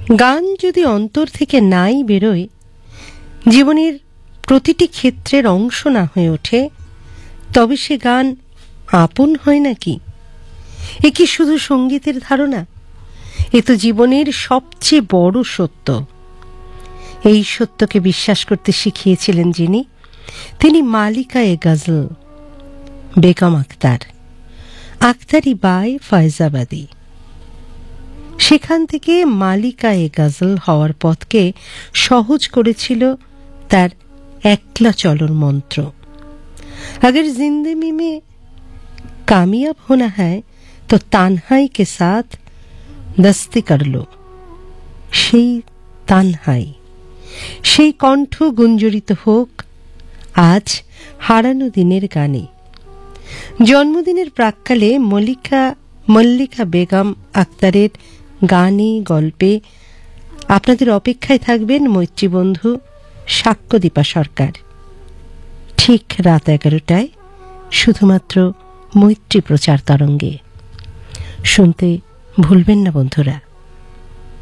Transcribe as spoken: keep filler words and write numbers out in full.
গান যদি অন্তর থেকে নাই বেরোয়, জীবনের প্রতিটি ক্ষেত্রের অংশ না হয়ে ওঠে, তবে সে গান আপন হয় নাকি? এ কি শুধু সঙ্গীতের ধারণা? এ তো জীবনের সবচেয়ে বড় সত্য। এই সত্যকে বিশ্বাস করতে শিখিয়েছিলেন যিনি, তিনি মালিকা-এ গজল বেগম আক্তার, আক্তারি বাই ফয়জাবাদী। সেখান থেকে মালিকা-এ গজল হওয়ার পথকে সহজ করেছিল তার একলা চলন মন্ত্র। अगर जिंदगी में कामयाब होना है तो तानहाई के साथ दस्ती कर लो। সেই তানহাই, সেই কণ্ঠ গুঞ্জরিত হোক আজ হারানো দিনের গানে। জন্মদিনের প্রাক্কালে মল্লিকা মল্লিকা বেগম আক্তারের গানে গল্পে আপনাদের অপেক্ষায় থাকবেন মৈত্রীবন্ধু সাক্ষ্যদীপা সরকার। ঠিক রাত এগারোটায় শুধুমাত্র মৈত্রী প্রচার তরঙ্গে। শুনতে ভুলবেন না বন্ধুরা।